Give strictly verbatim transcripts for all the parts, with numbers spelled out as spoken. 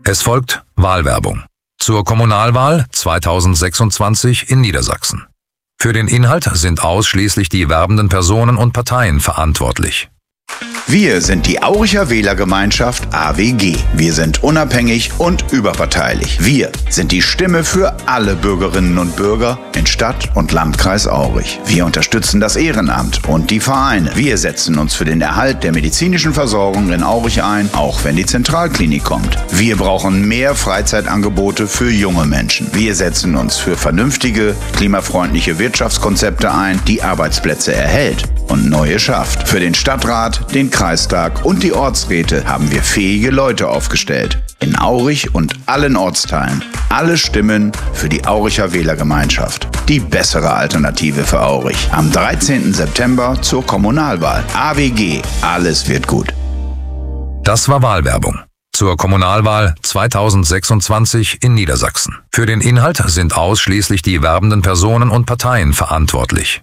Es folgt Wahlwerbung zur Kommunalwahl zweitausendsechsundzwanzig in Niedersachsen. Für den Inhalt sind ausschließlich die werbenden Personen und Parteien verantwortlich. Wir sind die Auricher Wählergemeinschaft A W G. Wir sind unabhängig und überparteilich. Wir sind die Stimme für alle Bürgerinnen und Bürger in Stadt und Landkreis Aurich. Wir unterstützen das Ehrenamt und die Vereine. Wir setzen uns für den Erhalt der medizinischen Versorgung in Aurich ein, auch wenn die Zentralklinik kommt. Wir brauchen mehr Freizeitangebote für junge Menschen. Wir setzen uns für vernünftige, klimafreundliche Wirtschaftskonzepte ein, die Arbeitsplätze erhält und neue schafft. Für den Stadtrat, den Kreistag und die Ortsräte haben wir fähige Leute aufgestellt. In Aurich und allen Ortsteilen. Alle Stimmen für die Auricher Wählergemeinschaft. Die bessere Alternative für Aurich. Am dreizehnten September zur Kommunalwahl. A W G. Alles wird gut. Das war Wahlwerbung zur Kommunalwahl zweitausendsechsundzwanzig in Niedersachsen. Für den Inhalt sind ausschließlich die werbenden Personen und Parteien verantwortlich.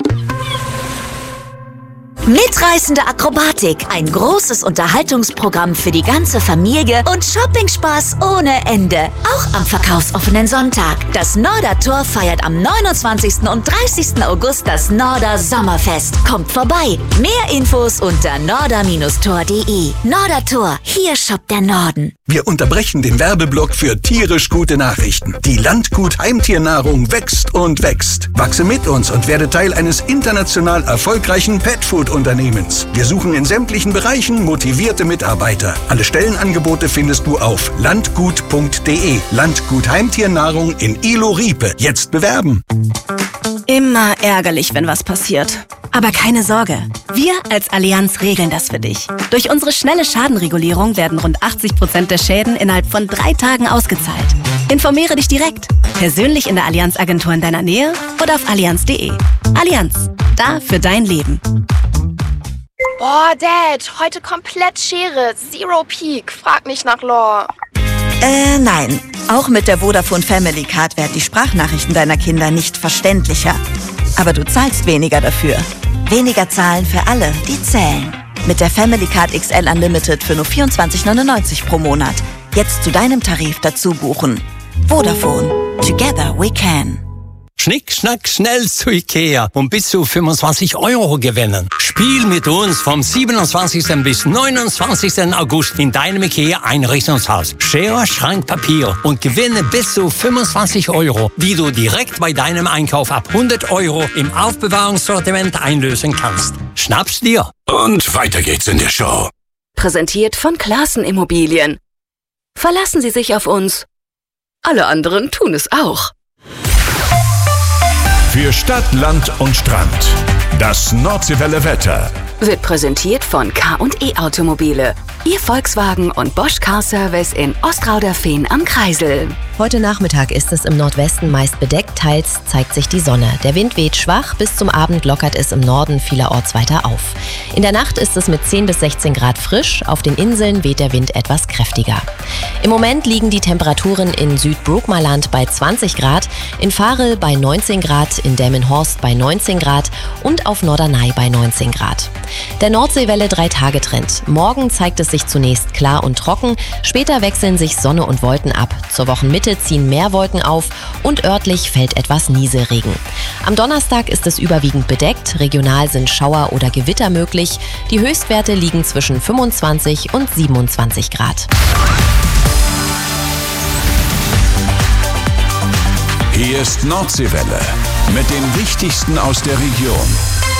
Mitreißende Akrobatik, ein großes Unterhaltungsprogramm für die ganze Familie und Shoppingspaß ohne Ende. Auch am verkaufsoffenen Sonntag. Das Nordertor feiert am neunundzwanzigsten und dreißigsten August das Norder Sommerfest. Kommt vorbei. Mehr Infos unter norder Bindestrich tor punkt de. Nordertor, hier shoppt der Norden. Wir unterbrechen den Werbeblock für tierisch gute Nachrichten. Die Landgut Heimtiernahrung wächst und wächst. Wachse mit uns und werde Teil eines international erfolgreichen Petfood-Unternehmens. Wir suchen in sämtlichen Bereichen motivierte Mitarbeiter. Alle Stellenangebote findest du auf landgut punkt de. Landgut Heimtiernahrung in Ilo-Riepe. Jetzt bewerben. Immer ärgerlich, wenn was passiert. Aber keine Sorge, wir als Allianz regeln das für dich. Durch unsere schnelle Schadenregulierung werden rund achtzig Prozent der Schäden innerhalb von drei Tagen ausgezahlt. Informiere dich direkt, persönlich in der Allianz-Agentur in deiner Nähe oder auf allianz punkt de. Allianz, da für dein Leben. Boah, Dad, heute komplett Schere, Zero Peak, frag nicht nach Lore. Äh, nein. Auch mit der Vodafone Family Card werden die Sprachnachrichten deiner Kinder nicht verständlicher. Aber du zahlst weniger dafür. Weniger zahlen für alle, die zählen. Mit der Family Card X L Unlimited für nur vierundzwanzig neunundneunzig pro Monat. Jetzt zu deinem Tarif dazu buchen. Vodafone. Together we can. Schnick, schnack, schnell zu Ikea und bis zu fünfundzwanzig Euro gewinnen. Spiel mit uns vom siebenundzwanzigsten bis neunundzwanzigsten August in deinem Ikea-Einrichtungshaus. Schere, Schrank, Papier und gewinne bis zu fünfundzwanzig Euro, die du direkt bei deinem Einkauf ab hundert Euro im Aufbewahrungssortiment einlösen kannst. Schnapp's dir. Und weiter geht's in der Show. Präsentiert von Classen Immobilien. Verlassen Sie sich auf uns. Alle anderen tun es auch. Für Stadt, Land und Strand. Das Nordseewelle Wetter wird präsentiert von K und E Automobile. Ihr Volkswagen und Bosch Car Service in Ostrauderfehn am Kreisel. Heute Nachmittag ist es im Nordwesten meist bedeckt, teils zeigt sich die Sonne. Der Wind weht schwach, bis zum Abend lockert es im Norden vielerorts weiter auf. In der Nacht ist es mit zehn bis sechzehn Grad frisch, auf den Inseln weht der Wind etwas kräftiger. Im Moment liegen die Temperaturen in Südbrookmerland bei zwanzig Grad, in Farel bei neunzehn Grad, in Delmenhorst bei neunzehn Grad und auf Norderney bei neunzehn Grad. Der Nordseewelle drei-Tage-Trend. Morgen zeigt es sich zunächst klar und trocken, später wechseln sich Sonne und Wolken ab. Zur Wochenmitte ziehen mehr Wolken auf und örtlich fällt etwas Nieselregen. Am Donnerstag ist es überwiegend bedeckt, regional sind Schauer oder Gewitter möglich. Die Höchstwerte liegen zwischen fünfundzwanzig und siebenundzwanzig Grad. Hier ist Nordseewelle mit dem Wichtigsten aus der Region.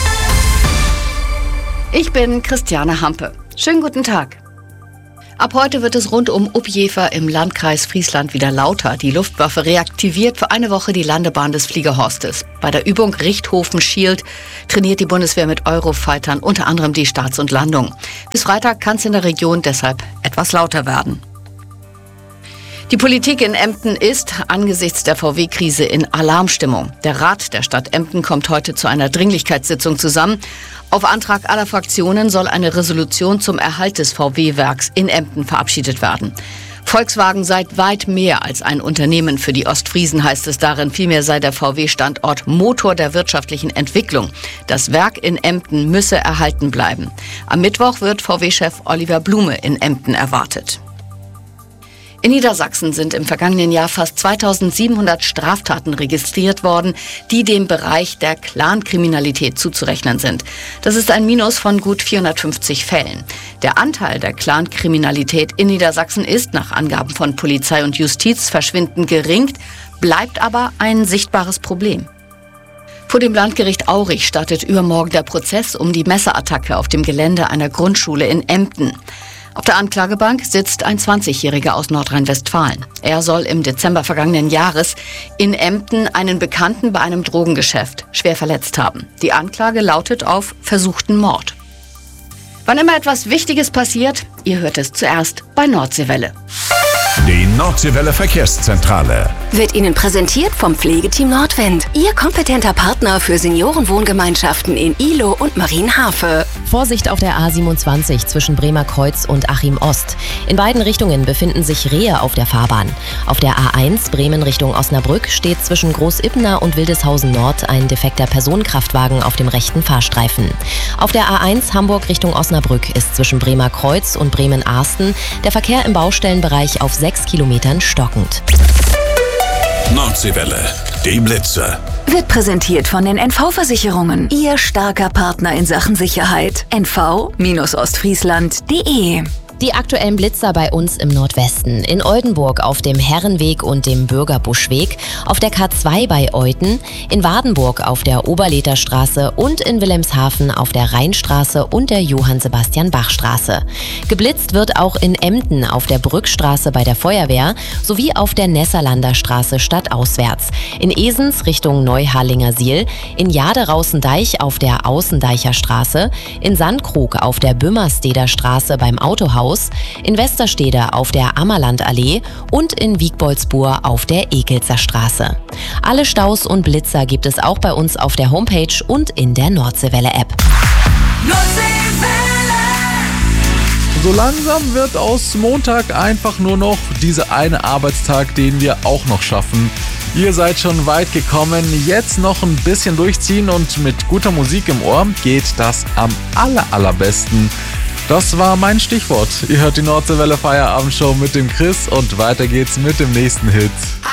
Ich bin Christiane Hampe. Schönen guten Tag. Ab heute wird es rund um Uppjever im Landkreis Friesland wieder lauter. Die Luftwaffe reaktiviert für eine Woche die Landebahn des Fliegerhorstes. Bei der Übung Richthofen Shield trainiert die Bundeswehr mit Eurofightern unter anderem die Starts und Landung. Bis Freitag kann es in der Region deshalb etwas lauter werden. Die Politik in Emden ist angesichts der V W-Krise in Alarmstimmung. Der Rat der Stadt Emden kommt heute zu einer Dringlichkeitssitzung zusammen. Auf Antrag aller Fraktionen soll eine Resolution zum Erhalt des V W-Werks in Emden verabschiedet werden. Volkswagen sei weit mehr als ein Unternehmen für die Ostfriesen, heißt es darin. Vielmehr sei der V W-Standort Motor der wirtschaftlichen Entwicklung. Das Werk in Emden müsse erhalten bleiben. Am Mittwoch wird V W-Chef Oliver Blume in Emden erwartet. In Niedersachsen sind im vergangenen Jahr fast zweitausendsiebenhundert Straftaten registriert worden, die dem Bereich der Clankriminalität zuzurechnen sind. Das ist ein Minus von gut vierhundertfünfzig Fällen. Der Anteil der Clankriminalität in Niedersachsen ist, nach Angaben von Polizei und Justiz, verschwindend gering, bleibt aber ein sichtbares Problem. Vor dem Landgericht Aurich startet übermorgen der Prozess um die Messerattacke auf dem Gelände einer Grundschule in Emden. Auf der Anklagebank sitzt ein zwanzigjähriger aus Nordrhein-Westfalen. Er soll im Dezember vergangenen Jahres in Emden einen Bekannten bei einem Drogengeschäft schwer verletzt haben. Die Anklage lautet auf versuchten Mord. Wann immer etwas Wichtiges passiert, ihr hört es zuerst bei Nordseewelle. Die Nordseewelle Verkehrszentrale wird Ihnen präsentiert vom Pflegeteam Nordwind. Ihr kompetenter Partner für Seniorenwohngemeinschaften in Ihlow und Marienhafe. Vorsicht auf der A siebenundzwanzig zwischen Bremer Kreuz und Achim Ost. In beiden Richtungen befinden sich Rehe auf der Fahrbahn. Auf der A eins Bremen Richtung Osnabrück steht zwischen Großibna und Wildeshausen Nord ein defekter Personenkraftwagen auf dem rechten Fahrstreifen. Auf der A eins Hamburg Richtung Osnabrück ist zwischen Bremer Kreuz und Bremen-Arsten der Verkehr im Baustellenbereich auf sechs Kilometern stockend. Nordseewelle, die Blitzer. Wird präsentiert von den N V-Versicherungen. Ihr starker Partner in Sachen Sicherheit. N V Ostfriesland punkt de. Die aktuellen Blitzer bei uns im Nordwesten. In Oldenburg auf dem Herrenweg und dem Bürgerbuschweg, auf der K zwei bei Euthen, in Wardenburg auf der Oberleterstraße und in Wilhelmshaven auf der Rheinstraße und der Johann-Sebastian-Bach-Straße. Geblitzt wird auch in Emden auf der Brückstraße bei der Feuerwehr sowie auf der Nesserlander Straße stadtauswärts, in Esens Richtung Neuharlinger-Siel, in Jade-Raußendeich auf der Außendeicher Straße, in Sandkrug auf der Bümmersteder Straße beim Autohaus, in Westerstede auf der Ammerlandallee und in Wiegboldsbur auf der Ekelzer Straße. Alle Staus und Blitzer gibt es auch bei uns auf der Homepage und in der Nordseewelle-App. So langsam wird aus Montag einfach nur noch dieser eine Arbeitstag, den wir auch noch schaffen. Ihr seid schon weit gekommen, jetzt noch ein bisschen durchziehen und mit guter Musik im Ohr geht das am aller allerbesten. Das war mein Stichwort. Ihr hört die Nordseewelle Feierabendshow mit dem Chris und weiter geht's mit dem nächsten Hit.